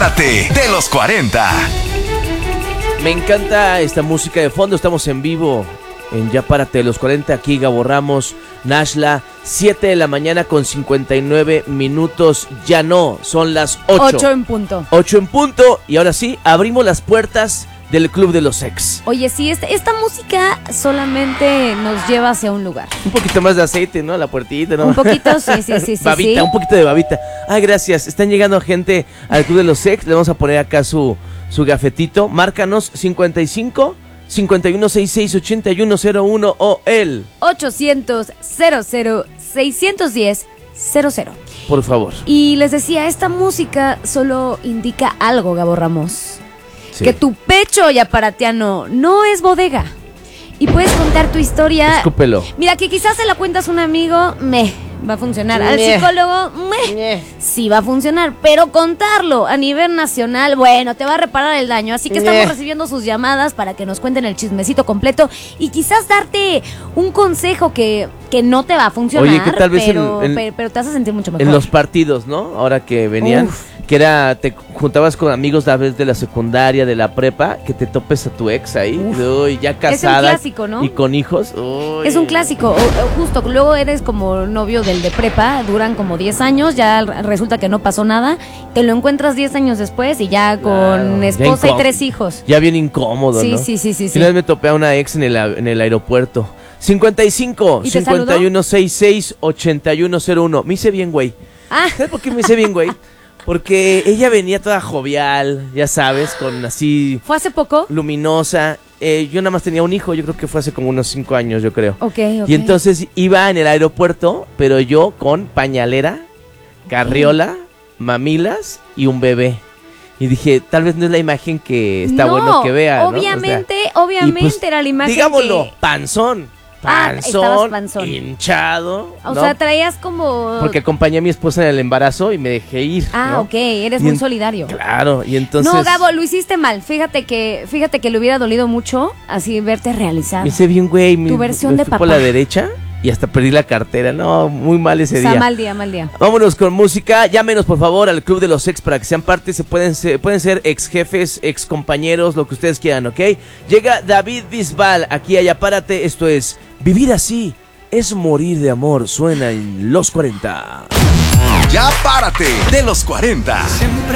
Párate de los 40. Me encanta esta música de fondo. Estamos en vivo en Ya Párate de los 40. Aquí Gabo Ramos, Nashla, 7 de la mañana con 59 minutos. Ya no, son las 8. 8 en punto. 8 en punto. Y ahora sí, abrimos las puertas del Club de los Ex. Oye, sí, esta música solamente nos lleva hacia un lugar. Un poquito más de aceite, ¿no? La puertita, ¿no? Un poquito, sí. Babita, sí. un poquito de babita. Ay, gracias. Están llegando gente al Club de los Ex. Le vamos a poner acá su gafetito. Márcanos 55 5166 8101 o el 800 00 610 00. Por favor. Y les decía, esta música solo indica algo, Gabo Ramos. Sí. Que tu pecho yaparatiano no es bodega. Y puedes contar tu historia. Escúpelo. Mira, que quizás se la cuentas a un amigo, va a funcionar. Al Meh. psicólogo, sí va a funcionar. Pero contarlo a nivel nacional, bueno, te va a reparar el daño. Así que estamos recibiendo sus llamadas para que nos cuenten el chismecito completo y quizás darte un consejo que no te va a funcionar. Oye, que tal vez pero te vas a sentir mucho mejor. En los partidos, ¿no? Ahora que venían, que era, te juntabas con amigos tal vez de la secundaria, de la prepa, que te topes a tu ex ahí, uy, ya casada. Es un clásico, ¿no? Y con hijos. Uy. Es un clásico, o justo, luego eres como novio del de prepa, duran como 10 años, ya resulta que no pasó nada, te lo encuentras 10 años después y ya con esposa y 3 hijos. Ya bien incómodo, Sí, ¿no? sí. Una vez me topé a una ex en el aeropuerto. 55 ¿Y te 5166 8101. Me hice bien, güey. ¿Sabes por qué me hice bien, güey? Porque ella venía toda jovial, ya sabes, con así... ¿Fue hace poco? Luminosa. Yo nada más tenía un hijo, yo creo que fue hace como unos 5 años, yo creo. Ok. Y entonces iba en el aeropuerto, pero yo con pañalera, carriola, mamilas y un bebé. Y dije, tal vez no es la imagen que está bueno que vea, obviamente, ¿no? obviamente pues, era la imagen digámoslo, que... panzón, estabas panzón. hinchado. O ¿no? sea, traías como... Porque acompañé a mi esposa en el embarazo y me dejé ir. ¿no? Ok, eres muy solidario. Claro, y entonces... No, Gabo, lo hiciste mal. Fíjate que le hubiera dolido mucho así verte realizar. Me hice bien, güey. Tu versión de fui papá. por la derecha y hasta perdí la cartera. No, muy mal ese día. Mal día. Vámonos con música. Llámenos, por favor, al Club de los Ex para que sean parte. Pueden ser ex jefes, ex compañeros, lo que ustedes quieran, ¿ok? Llega David Bisbal aquí a Ya Párate. Esto es Vivir Así es Morir de Amor. Suena en los 40. Ya Párate de los 40.